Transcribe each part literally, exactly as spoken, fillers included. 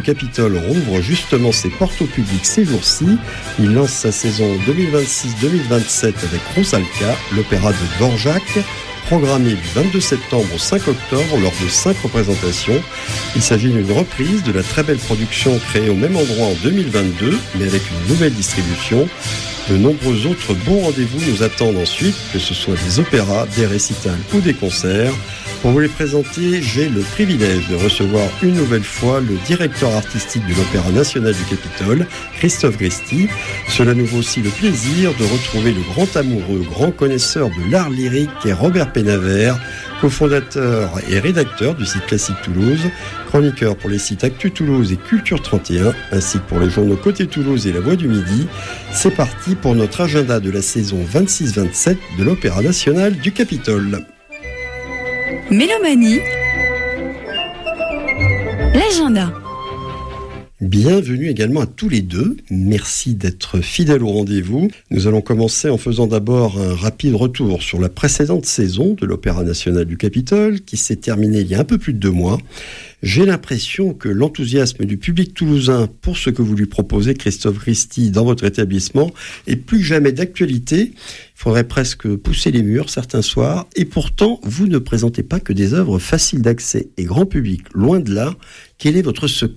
Capitole rouvre justement ses portes au public ces jours-ci. Il lance sa saison deux mille vingt-six deux mille vingt-sept avec Rusalka, l'opéra de Dvorak, programmé du vingt-deux septembre au cinq octobre lors de cinq représentations. Il s'agit d'une reprise de la très belle production créée au même endroit en deux mille vingt-deux, mais avec une nouvelle distribution. De nombreux autres bons rendez-vous nous attendent ensuite, que ce soit des opéras, des récitals ou des concerts. Pour vous les présenter, j'ai le privilège de recevoir une nouvelle fois le directeur artistique de l'Opéra national du Capitole, Christophe Gresti. Cela nous vaut aussi le plaisir de retrouver le grand amoureux, grand connaisseur de l'art lyrique qu'est Robert Pénavert, cofondateur et rédacteur du site Classique Toulouse, chroniqueur pour les sites Actu Toulouse et Culture trente et un, ainsi que pour les journaux Côté Toulouse et La Voix du Midi. C'est parti pour notre agenda de la saison vingt-six vingt-sept de l'Opéra national du Capitole. Mélomanie, l'agenda. Bienvenue également à tous les deux. Merci d'être fidèles au rendez-vous. Nous allons commencer en faisant d'abord un rapide retour sur la précédente saison de l'Opéra national du Capitole qui s'est terminée il y a un peu plus de deux mois. J'ai l'impression que l'enthousiasme du public toulousain pour ce que vous lui proposez, Christophe Gresti, dans votre établissement, est plus que jamais d'actualité. Il faudrait presque pousser les murs certains soirs. Et pourtant, vous ne présentez pas que des œuvres faciles d'accès et grand public. Loin de là, quel est votre secret ?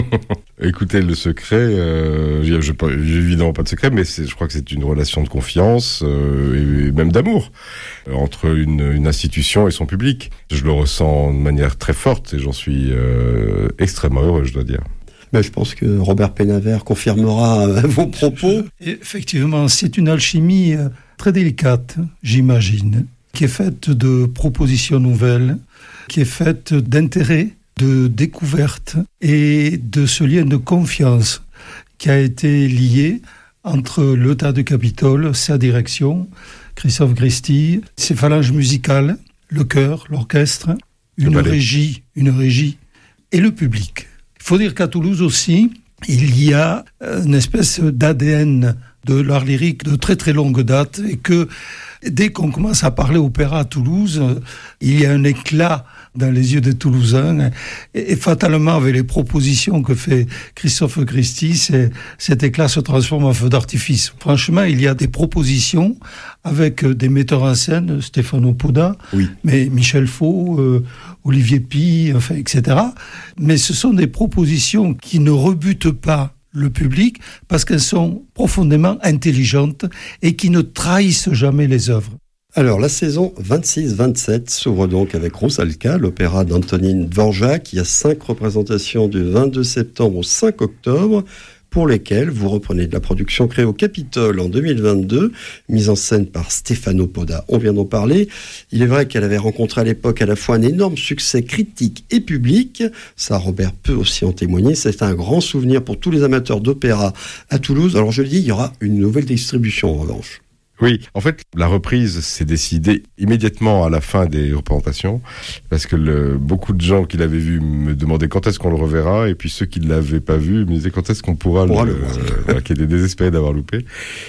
Écoutez, le secret, euh, j'ai, j'ai, pas, j'ai évidemment pas de secret, mais c'est, je crois que c'est une relation de confiance euh, et même d'amour euh, entre une, une institution et son public. Je le ressens de manière très forte et j'en suis euh, extrêmement heureux, je dois dire. Ben, je pense que Robert Pénavert confirmera euh, vos propos. Effectivement, c'est une alchimie euh, très délicate, j'imagine, qui est faite de propositions nouvelles, qui est faite d'intérêts, de découverte et de ce lien de confiance qui a été lié entre le Théâtre du Capitole, sa direction, Christophe Gresti, ses phalanges musicales, le chœur, l'orchestre, une régie, une régie et le public. Il faut dire qu'à Toulouse aussi, il y a une espèce d'A D N de l'art lyrique de très très longue date et que dès qu'on commence à parler opéra à Toulouse, il y a un éclat dans les yeux des Toulousains et, et fatalement avec les propositions que fait Christophe Gresti, c'est, cet éclat se transforme en feu d'artifice. Franchement, il y a des propositions avec des metteurs en scène, Stefano Poda, oui. mais Michel Faux, euh, Olivier Py, enfin, et cetera. Mais ce sont des propositions qui ne rebutent pas le public parce qu'elles sont profondément intelligentes et qui ne trahissent jamais les œuvres. Alors, la saison vingt-six vingt-sept s'ouvre donc avec Rusalka, l'opéra d'Antonín Dvořák. Il y a cinq représentations du vingt-deux septembre au cinq octobre, pour lesquelles vous reprenez de la production créée au Capitole en deux mille vingt-deux, mise en scène par Stefano Poda. On vient d'en parler. Il est vrai qu'elle avait rencontré à l'époque à la fois un énorme succès critique et public. Ça, Robert peut aussi en témoigner. C'est un grand souvenir pour tous les amateurs d'opéra à Toulouse. Alors, je le dis, il y aura une nouvelle distribution en revanche. Oui, en fait, la reprise s'est décidée immédiatement à la fin des représentations, parce que le, beaucoup de gens qui l'avaient vu me demandaient quand est-ce qu'on le reverra, et puis ceux qui ne l'avaient pas vu me disaient quand est-ce qu'on pourra le, le voir, euh, qui étaient désespérés d'avoir loupé.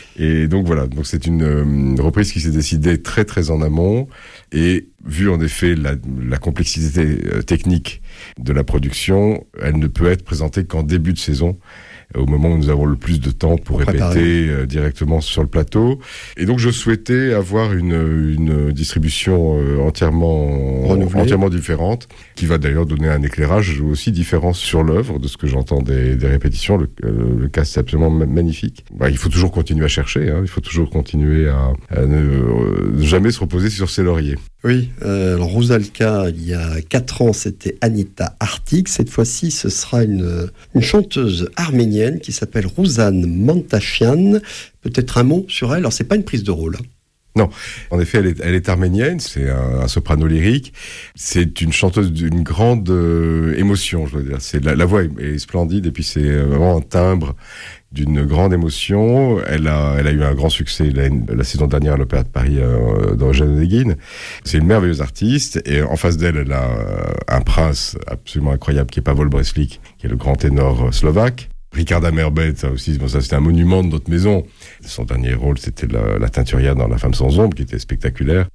Et donc voilà, donc c'est une, une reprise qui s'est décidée très très en amont, et vu en effet la, la complexité technique de la production, elle ne peut être présentée qu'en début de saison, au moment où nous avons le plus de temps pour, pour répéter euh, directement sur le plateau. Et donc je souhaitais avoir une, une distribution euh, entièrement, entièrement différente, qui va d'ailleurs donner un éclairage aussi différent sur l'œuvre, de ce que j'entends des, des répétitions. Le, euh, le cast est absolument magnifique. Bah, il faut toujours continuer à chercher, hein, il faut toujours continuer à, à ne euh, jamais se reposer sur ses lauriers. Oui, euh, alors Rusalka, il y a quatre ans, c'était Anita Artik. Cette fois-ci, ce sera une, une chanteuse arménienne qui s'appelle Ruzan Mantashian. Peut-être un mot sur elle. Alors, c'est pas une prise de rôle. Non, en effet, elle est, elle est arménienne, c'est un, un soprano lyrique. C'est une chanteuse d'une grande euh, émotion, je veux dire. C'est, la, la voix est, est splendide et puis c'est vraiment un timbre d'une grande émotion. Elle a, elle a eu un grand succès la, la saison dernière à l'Opéra de Paris euh, dans Eugène Onegin. C'est une merveilleuse artiste et en face d'elle, elle a un prince absolument incroyable qui est Pavol Breslik, qui est le grand ténor slovaque. Ricarda Merbet, ça aussi, bon, ça c'était un monument de notre maison. Son dernier rôle, c'était la, la Teinturière dans La Femme sans ombre, qui était spectaculaire.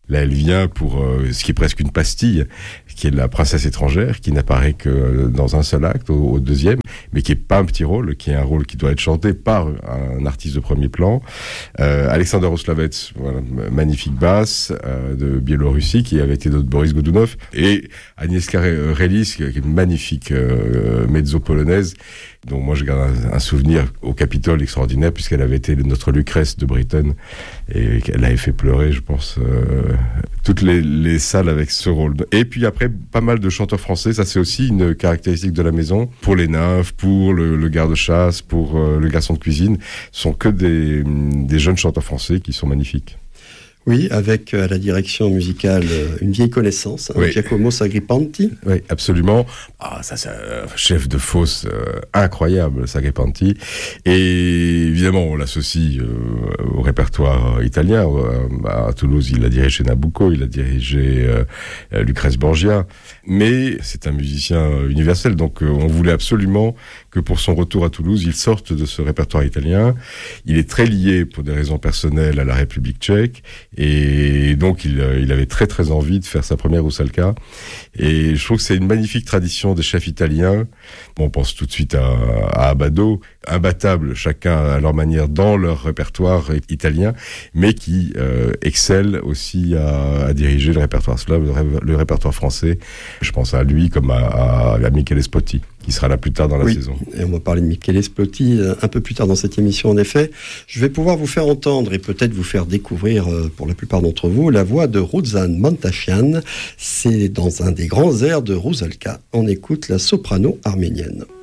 Là, elle vient pour euh, ce qui est presque une pastille, qui est la princesse étrangère, qui n'apparaît que dans un seul acte, au, au deuxième, mais qui est pas un petit rôle, qui est un rôle qui doit être chanté par un artiste de premier plan. Euh, Alexander Oslavets, voilà, magnifique basse euh, de Biélorussie, qui avait été de Boris Godunov, et Agnieszka Relis, qui est une magnifique euh, mezzo-polonaise, dont moi je garde un, un souvenir au Capitole extraordinaire, puisqu'elle avait été notre Lucrèce de Britten, et qu'elle avait fait pleurer, je pense, euh, toutes les, les salles avec ce rôle. Et puis après, pas mal de chanteurs français, ça c'est aussi une caractéristique de la maison, pour les nymphes, pour le, le garde-chasse, pour euh, le garçon de cuisine, ce sont que des, des jeunes chanteurs français qui sont magnifiques. Oui, avec à la direction musicale une vieille connaissance, hein, oui. Giacomo Sagripanti. Oui, absolument. Ah, ça, c'est un chef de fosse euh, incroyable, Sagripanti. Et évidemment, on l'associe euh, au répertoire italien. Euh, à Toulouse, il a dirigé Nabucco, il a dirigé euh, Lucrèce Borgia. Mais c'est un musicien universel, donc euh, on voulait absolument que pour son retour à Toulouse, il sorte de ce répertoire italien. Il est très lié, pour des raisons personnelles, à la République tchèque. Et donc, il, il avait très très envie de faire sa première Rusalka. Et je trouve que c'est une magnifique tradition des chefs italiens. Bon, on pense tout de suite à, à Abbado, imbattables chacun à leur manière dans leur répertoire italien, mais qui euh, excellent aussi à, à diriger le répertoire slave, le, ré, le répertoire français. Je pense à lui comme à, à, à Michele Spotti, qui sera là plus tard dans la oui, saison. Et on va parler de Michele Spotti un peu plus tard dans cette émission, en effet. Je vais pouvoir vous faire entendre et peut-être vous faire découvrir, pour la plupart d'entre vous, la voix de Ruzan Mantasyan. C'est dans un des grands airs de Rusalka. On écoute la soprano arménienne.